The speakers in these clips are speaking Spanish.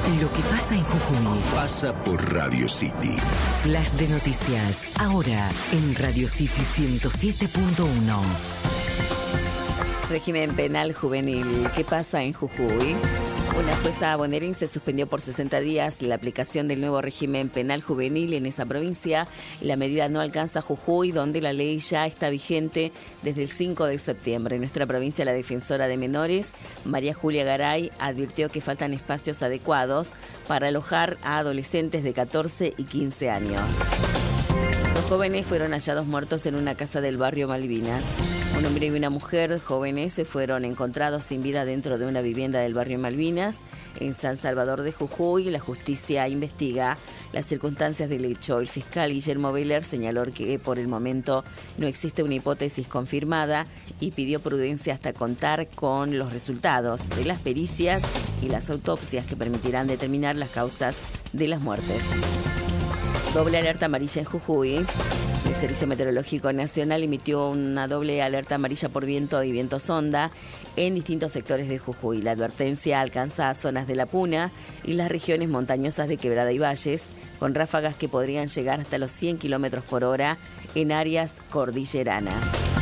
Lo que pasa en Jujuy pasa por Radio City. Flash de noticias, ahora en Radio City 107.1. Régimen penal juvenil. ¿Qué pasa en Jujuy? Una jueza bonaerense suspendió por 60 días la aplicación del nuevo régimen penal juvenil en esa provincia. La medida no alcanza a Jujuy, donde la ley ya está vigente desde el 5 de septiembre. En nuestra provincia, la defensora de menores, María Julia Garay, advirtió que faltan espacios adecuados para alojar a adolescentes de 14 y 15 años. Los jóvenes fueron hallados muertos en una casa del barrio Malvinas. Un hombre y una mujer jóvenes se fueron encontrados sin vida dentro de una vivienda del barrio Malvinas, en San Salvador de Jujuy. La justicia investiga las circunstancias del hecho. El fiscal Guillermo Veller señaló que por el momento no existe una hipótesis confirmada y pidió prudencia hasta contar con los resultados de las pericias y las autopsias que permitirán determinar las causas de las muertes. Doble alerta amarilla en Jujuy. El Servicio Meteorológico Nacional emitió una doble alerta amarilla por viento y viento sonda en distintos sectores de Jujuy. La advertencia alcanza a zonas de La Puna y las regiones montañosas de Quebrada y Valles, con ráfagas que podrían llegar hasta los 100 kilómetros por hora en áreas cordilleranas.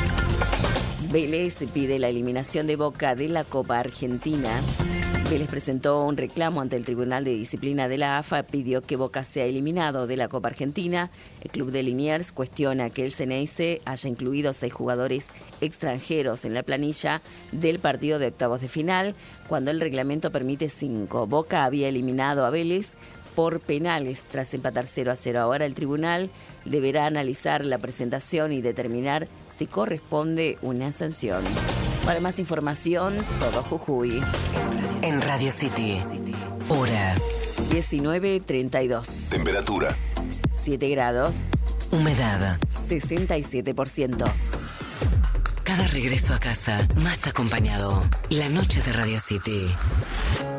Vélez pide la eliminación de Boca de la Copa Argentina. Vélez presentó un reclamo ante el Tribunal de Disciplina de la AFA, pidió que Boca sea eliminado de la Copa Argentina. El club de Liniers cuestiona que el Ceneice haya incluido 6 jugadores extranjeros en la planilla del partido de octavos de final, cuando el reglamento permite 5. Boca había eliminado a Vélez por penales tras empatar 0-0. Ahora el tribunal deberá analizar la presentación y determinar si corresponde una sanción. Para más información, todo Jujuy. En Radio City, hora 19:32. Temperatura 7 grados. humedad 67%. Cada regreso a casa más acompañado. La noche de Radio City.